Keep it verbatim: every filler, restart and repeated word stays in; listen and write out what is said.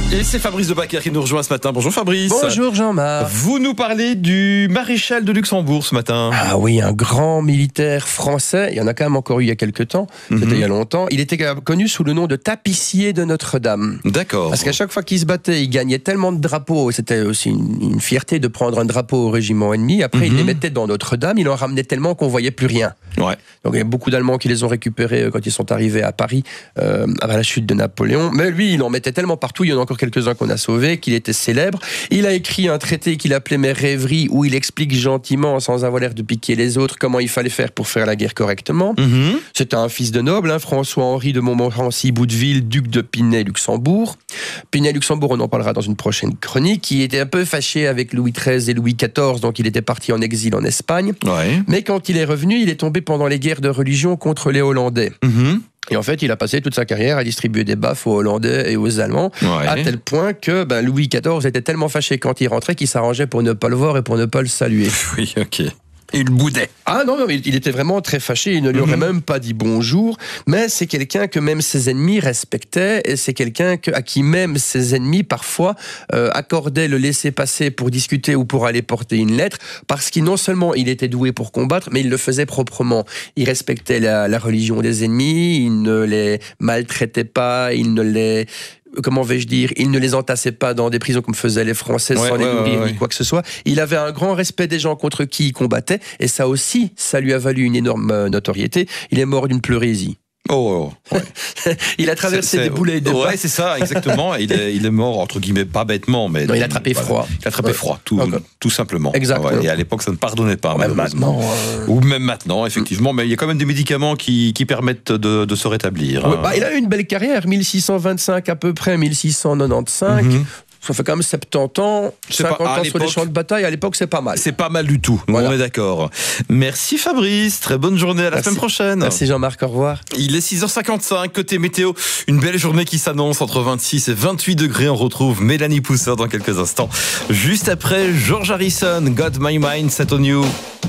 Et c'est Fabrice Debacker qui nous rejoint ce matin. Bonjour Fabrice. Bonjour Jean-Marc. Vous nous parlez du maréchal de Luxembourg ce matin. Ah oui, un grand militaire français. Il y en a quand même encore eu il y a quelques temps. C'était mm-hmm. il y a longtemps. Il était connu sous le nom de tapissier de Notre-Dame. D'accord. Parce qu'à chaque fois qu'il se battait, il gagnait tellement de drapeaux. C'était aussi une, une fierté de prendre un drapeau au régiment ennemi. Après, mm-hmm. il les mettait dans Notre-Dame. Il en ramenait tellement qu'on voyait plus rien. Ouais. Donc il y a beaucoup d'Allemands qui les ont récupérés quand ils sont arrivés à Paris euh, à la chute de Napoléon. Mais lui, il en mettait tellement partout. Il y en a encore quelques-uns qu'on a sauvés, qu'il était célèbre. Il a écrit un traité qu'il appelait Mes rêveries, où il explique gentiment, sans avoir l'air de piquer les autres, comment il fallait faire pour faire la guerre correctement. Mm-hmm. C'était un fils de noble, hein, François-Henri de Montmorency-Bouteville, duc de Pinay-Luxembourg. Pinay-Luxembourg, on en parlera dans une prochaine chronique, qui était un peu fâché avec Louis treize et Louis quatorze, donc il était parti en exil en Espagne. Ouais. Mais quand il est revenu, il est tombé pendant les guerres de religion contre les Hollandais. Mm-hmm. Et en fait, il a passé toute sa carrière à distribuer des baffes aux Hollandais et aux Allemands, ouais. à tel point que ben, Louis quatorze était tellement fâché quand il rentrait qu'il s'arrangeait pour ne pas le voir et pour ne pas le saluer. Oui, ok. Il boudait. Ah non, non, il était vraiment très fâché, il ne lui aurait mmh. même pas dit bonjour, mais c'est quelqu'un que même ses ennemis respectaient, et c'est quelqu'un que, à qui même ses ennemis, parfois, euh, accordaient le laisser-passer pour discuter ou pour aller porter une lettre, parce qu'il non seulement il était doué pour combattre, mais il le faisait proprement. Il respectait la, la religion des ennemis, il ne les maltraitait pas, il ne les... Comment vais-je dire, il ne les entassait pas dans des prisons comme faisaient les Français ouais, sans ouais, les nourrir ouais, ouais. ni quoi que ce soit. Il avait un grand respect des gens contre qui il combattait, et ça aussi, ça lui a valu une énorme notoriété. Il est mort d'une pleurésie. Oh, ouais. Il a traversé c'est, c'est, des bouleilles de ouais, pain. c'est ça, exactement. il, est, il est mort, entre guillemets, pas bêtement, mais... Non, il a attrapé voilà. froid. Il a attrapé ouais. froid, tout, okay. tout simplement. Exactement. Ouais, et à l'époque, ça ne pardonnait pas, même malheureusement. Euh... Ou même maintenant, effectivement. Mais il y a quand même des médicaments qui, qui permettent de, de se rétablir. Ouais, hein. bah, il a eu une belle carrière, mille six cent vingt-cinq à peu près, mille six cent quatre-vingt-quinze. Mm-hmm. Ça fait quand même soixante-dix ans, c'est cinquante pas, ans sur les champs de bataille, à l'époque c'est pas mal. C'est pas mal du tout, voilà. On est d'accord. Merci Fabrice, très bonne journée, à la Merci. semaine prochaine. Merci Jean-Marc, au revoir. Il est six heures cinquante-cinq, côté météo, une belle journée qui s'annonce entre vingt-six et vingt-huit degrés. On retrouve Mélanie Pousseur dans quelques instants. Juste après, George Harrison, Got My Mind Set On You.